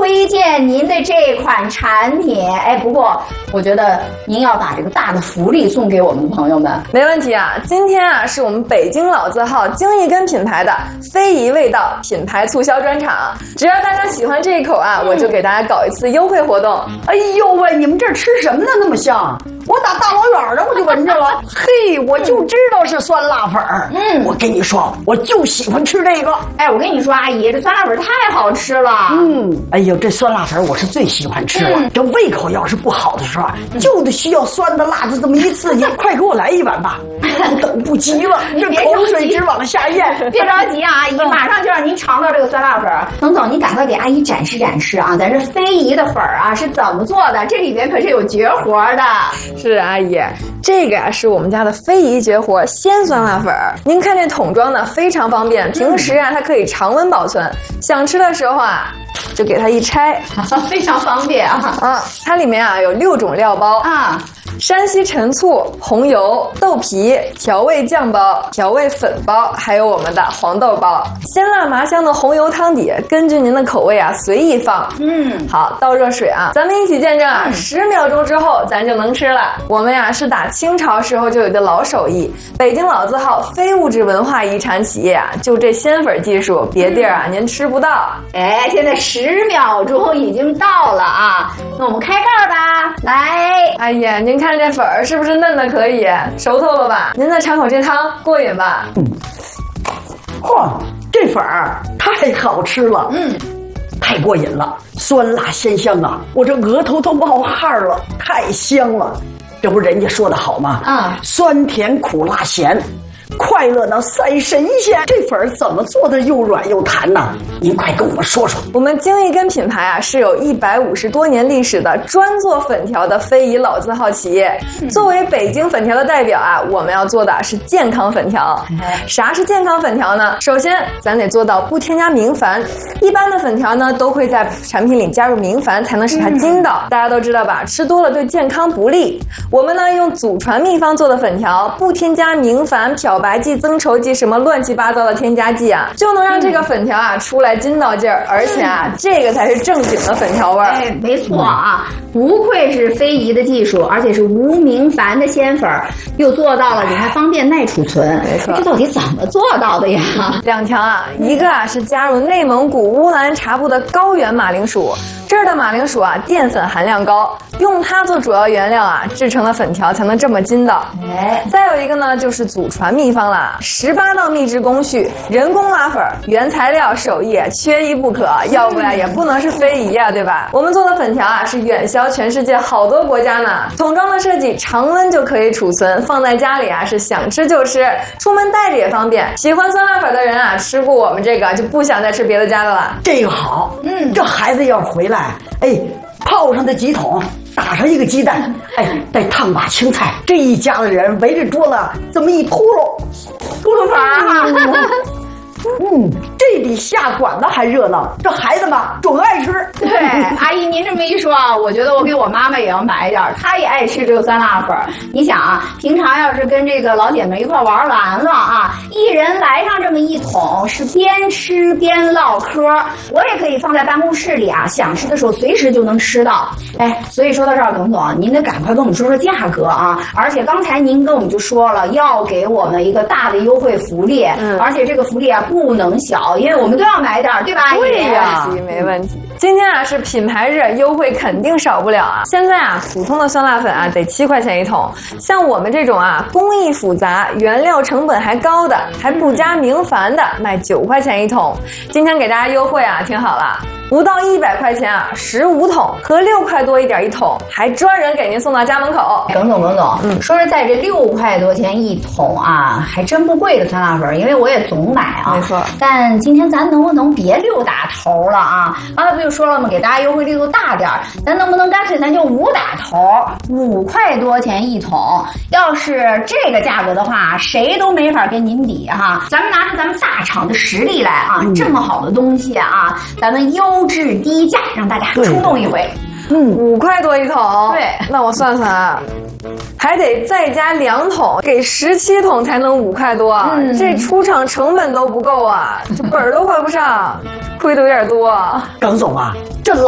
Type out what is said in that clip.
推荐您的这款产品。哎，不过我觉得您要把这个大的福利送给我们的朋友们。 没问题啊，今天啊是我们北京老字号京一根品牌的非遗味道品牌促销专场，只要大家喜欢这一口啊，我就给大家搞一次优惠活动。 哎呦喂，你们这吃什么呢？那么香！我打大老远的我就闻着了。嘿，我就知道是酸辣粉儿。我跟你说，我就喜欢吃这个。 哎，我跟你说，阿姨，这酸辣粉太好吃了。 哎呦，这酸辣粉我是最喜欢吃了。这胃口要是不好的时候，就得需要酸的辣的这么一刺激。快给我来一碗吧，我等不及了，这口水直往下咽。 别着急啊，阿姨，马上就让您尝到这个酸辣粉。董总，你赶快给阿姨展示展示啊，咱这非遗的粉啊是怎么做的？这里边可是有绝活的。 是阿姨，这个呀是我们家的非遗绝活鲜酸辣粉。您看这桶装的非常方便，平时啊它可以常温保存，想吃的时候啊就给它一拆， 非常方便啊。 它里面啊有6种料包啊。 山西陈醋、红油、豆皮、调味酱包、调味粉包，还有我们的黄豆包。鲜辣麻香的红油汤底，根据您的口味啊随意放。好，倒热水啊，咱们一起见证啊，10秒钟之后咱就能吃了。我们呀是打清朝时候就有的老手艺，北京老字号非物质文化遗产企业啊，就这鲜粉技术，别地儿啊您吃不到。 哎，现在10秒钟已经到了啊，那我们开盖吧，来。 哎呀，您看这粉儿是不是嫩的可以？熟透了吧？您再尝口这汤，过瘾吧？ 嚯，这粉儿太好吃了，太过瘾了，酸辣鲜香啊！我这额头都冒汗了，太香了。这不人家说的好吗？酸甜苦辣咸。快乐呢赛神仙，这粉儿怎么做的又软又弹呢？您快跟我们说说。 我们京一根品牌啊是有150多年历史的专做粉条的非遗老字号企业。作为北京粉条的代表啊，我们要做的是健康粉条。啥是健康粉条呢？首先咱得做到不添加明矾，一般的粉条呢都会在产品里加入明矾才能使它筋道，大家都知道吧？吃多了对健康不利。我们呢用祖传秘方做的粉条，不添加明矾、漂白剂、增稠剂什么乱七八糟的添加剂啊，就能让这个粉条啊出来筋道劲儿，而且啊这个才是正经的粉条味儿。 哎，没错啊，不愧是非遗的技术，而且是无明矾的鲜粉，又做到了你还方便耐储存。 没错， 这到底怎么做到的呀 ？2条啊，一个啊是加入内蒙古乌兰察布的高原马铃薯，这儿的马铃薯啊淀粉含量高，用它做主要原料啊，制成的粉条才能这么筋道。再有一个呢就是祖传秘方了。18道秘制工序，人工拉粉，原材料手艺缺一不可，要不呀也不能是非遗呀，对吧？我们做的粉条啊是远销全世界好多国家呢。桶装的设计，常温就可以储存，放在家里啊是想吃就吃，出门带着也方便。喜欢酸辣粉的人啊，吃过我们这个就不想再吃别的家的了。 这个好，这孩子要回来，哎，泡上的几桶。打上一个鸡蛋，哎，再烫把青菜，这一家的人围着桌子这么一秃噜粉啊！这比下馆子还热闹，这孩子们准爱吃。 对，阿姨您这么一说啊，我觉得我给我妈妈也要买一点，她也爱吃这个酸辣粉。你想啊，平常要是跟这个老姐妹一块玩完了啊，一人来上这么一桶，是边吃边唠嗑。我也可以放在办公室里啊，想吃的时候随时就能吃到。哎，所以说到这儿，董总，您得赶快跟我们说说价格啊！而且刚才您跟我们就说了，要给我们一个大的优惠福利，而且这个福利啊不能小，因为我们都要买点，对吧？ 对呀，没问题。今天啊是品牌日，优惠肯定少不了啊！现在啊，普通的酸辣粉啊得7块钱一桶，像我们这种啊工艺复杂、原料成本还高的，还不加明矾的，卖9块钱一桶。今天给大家优惠啊，听好了。不到100块钱啊，15桶和6块多一点一桶，还专人给您送到家门口。 耿总，说实在，这6块多钱一桶啊，还真不贵的酸辣粉，因为我也总买啊。 没错。 但今天咱能不能别6打头了啊？刚才不就说了吗？给大家优惠力度大点，咱能不能干脆咱就5打头，5块多钱一桶？要是这个价格的话，谁都没法跟您比哈。咱们拿着咱们大厂的实力来啊，这么好的东西啊，咱们优质低价，让大家冲动一回。 5块多一桶， 对， 那我算算啊，还得再加2桶，给17桶才能5块多，这出厂成本都不够啊，这本儿都还不上，亏的有点多。 耿总啊，这